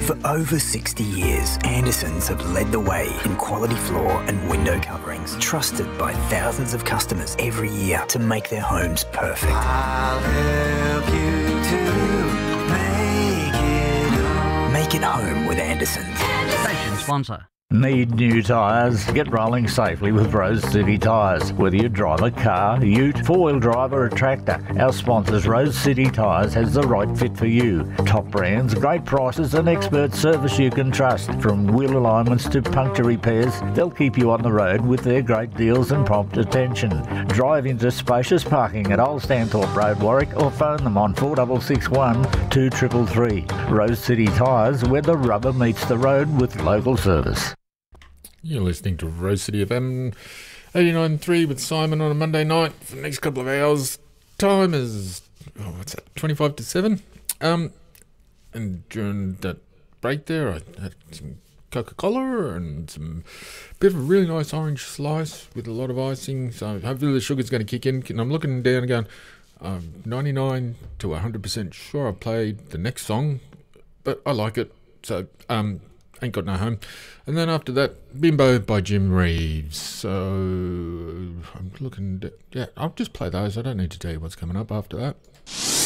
For over 60 years, Andersons have led the way in quality floor and window coverings, trusted by thousands of customers every year to make their homes perfect. I'll help you to Make it home with Andersons. Station sponsor. Need new tyres? Get rolling safely with Rose City Tyres. Whether you drive a car, ute, four-wheel drive or a tractor, our sponsors Rose City Tyres has the right fit for you. Top brands, great prices and expert service you can trust. From wheel alignments to puncture repairs, they'll keep you on the road with their great deals and prompt attention. Drive into spacious parking at Old Stanthorpe Road, Warwick, or phone them on 4661 2333. Rose City Tyres, where the rubber meets the road with local service. You're listening to Rose City FM 89.3 with Simon on a Monday night for the next couple of hours. Time is, 25 to 7. And during that break there, I had some Coca-Cola and some bit of a really nice orange slice with a lot of icing. So hopefully the sugar's going to kick in. And I'm looking down and going, I'm 99 to 100% sure I played the next song, but I like it. So, Ain't Got No Home. And then after that, Bimbo by Jim Reeves. So I'm looking, I'll just play those. I don't need to tell you what's coming up after that.